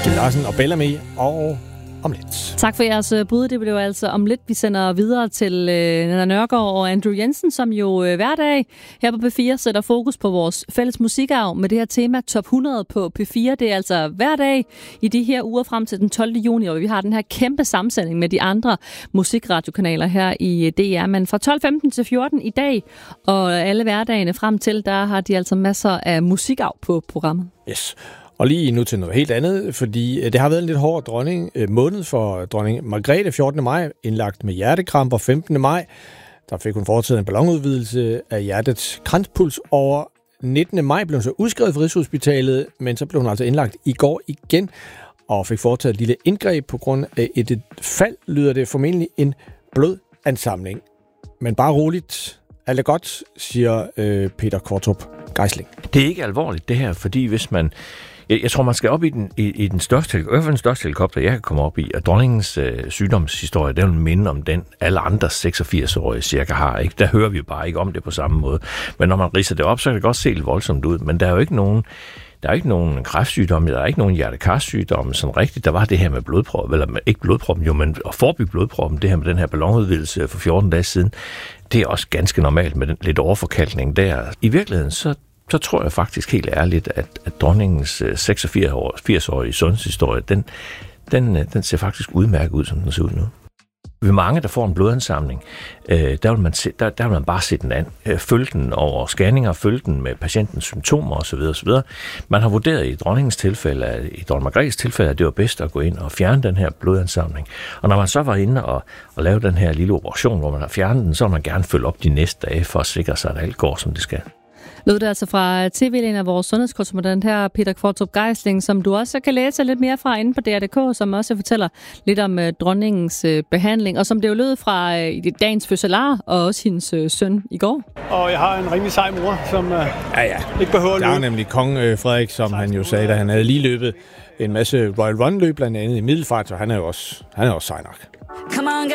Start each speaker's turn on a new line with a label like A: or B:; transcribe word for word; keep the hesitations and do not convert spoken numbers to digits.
A: Kim Larsen og Bellamy og om lidt.
B: Tak for jeres bud. Det blev altså om lidt. Vi sender videre til øh, Nanna Nørgaard og Andrew Jensen, som jo øh, hver dag her på P fire sætter fokus på vores fælles musikarv med det her tema Top hundrede på P fire. Det er altså hver dag i de her uger frem til den tolvte juni, og vi har den her kæmpe sammensætning med de andre musikradiokanaler her i D R. Men fra tolv femten til fjorten i dag, og alle hverdagene frem til, der har de altså masser af musikarv på programmet.
A: Yes. Og lige nu til noget helt andet, fordi det har været en lidt hård dronning måned for dronning Margrethe. fjortende maj, indlagt med hjertekramper. femtende maj, der fik hun foretaget en ballonudvidelse af hjertets kranspuls over. nittende maj blev hun så udskrevet fra Rigshospitalet, men så blev hun altså indlagt i går igen og fik foretaget et lille indgreb på grund af et fald, lyder det formentlig en blodansamling. Men bare roligt. Alt er godt, siger øh, Peter Qvortrup Geisling.
C: Det er ikke alvorligt, det her, fordi hvis man... Jeg, jeg tror, man skal op i den, i, i den største, i hvert fald den største helikopter, jeg kan komme op i, og dronningens øh, sygdomshistorie, der vil minde om den, alle andre seksogfirs-årige cirka har. Ikke? Der hører vi jo bare ikke om det på samme måde. Men når man ridser det op, så kan det godt se lidt voldsomt ud. Men der er jo ikke nogen... Der er ikke nogen kræftsygdomme, der er ikke nogen hjertekarsygdomme, sådan rigtigt. Der var det her med blodprop, eller med, ikke blodproppen, jo, men at forebygge blodproppen, det her med den her ballonudvidelse for fjorten dage siden, det er også ganske normalt med den lidt overforkalkning der. I virkeligheden, så, så tror jeg faktisk helt ærligt, at, at dronningens seksogfirs-årige sundhedshistorie, den, den, den ser faktisk udmærket ud, som den ser ud nu. Ved mange, der får en blodansamling, øh, der, vil man se, der, der vil man bare sætte den an. Øh, følge den over scanninger, følge den med patientens symptomer osv. osv. Man har vurderet i dronningens tilfælde, at, i dronning Margrethes tilfælde, at det var bedst at gå ind og fjerne den her blodansamling. Og når man så var inde og, og lave den her lille operation, hvor man har fjernet den, så vil man gerne følge op de næste dage for at sikre sig, at alt går, som det skal.
B: Lød det altså fra T V-lægen af vores sundhedskorrespondent her, Peter Qvortrup Geisling, som du også kan læse lidt mere fra inde på D R punktum d k, som også fortæller lidt om uh, dronningens uh, behandling, og som det jo lød fra uh, i dagens fødselar, og også hendes uh, søn i går.
D: Og jeg har en rimelig sej mor, som uh, ja, ja. ikke behøver at løbe.
A: Der er nemlig kong øh, Frederik, som han jo sagde, da han havde lige løbet en masse Royal Run-løb, blandt andet i Middelfart, så han er jo også, han er også sej nok. Come on,